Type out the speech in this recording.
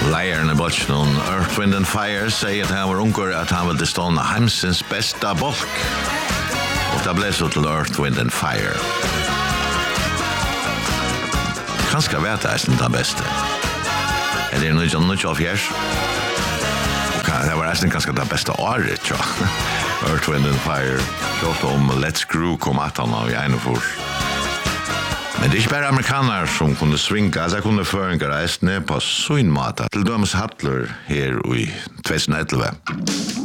Leiren i botchen Earth, Wind and Fire säger att han var unger att han ville ståna hemsens bästa bolk. Och det blev så till Earth, Wind and Fire. Kanske vet jag inte den bästa. Eller är det nog av fjärs? Och det var nästan ganska det bästa året, tror jag. Earth, Wind and Fire. Klart om Let's Groove kom att han av Einefors. Men det är inte bara amerikaner som kunde svinga, alltså jag kunde föringa resten på sin mat. Till dömes Hattler här i 2011.